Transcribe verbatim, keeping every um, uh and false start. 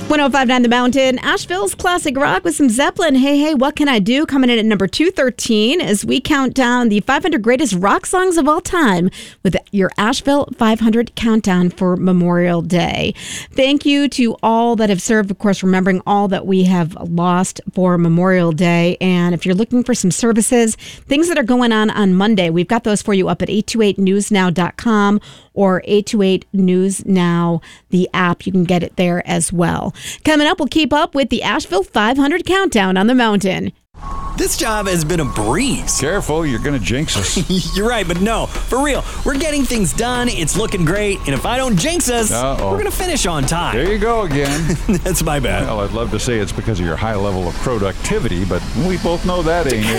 one oh five point nine The Mountain, Asheville's classic rock with some Zeppelin. Hey, hey, what can I do? Coming in at number two thirteen as we count down the five hundred greatest rock songs of all time with your Asheville five hundred countdown for Memorial Day. Thank you to all that have served, of course, remembering all that we have lost for Memorial Day. And if you're looking for some services, things that are going on on Monday, we've got those for you up at eight two eight news now dot com or eight two eight news now, the app. You can get it there as well. Coming up, we'll keep up with the Asheville five hundred countdown on the mountain. This job has been a breeze. Careful, you're going to jinx us. You're right, but no, for real. We're getting things done. It's looking great. And if I don't jinx us, Uh-oh. we're going to finish on time. There you go again. That's my bad. Well, I'd love to say it's because of your high level of productivity, but we both know that ain't it.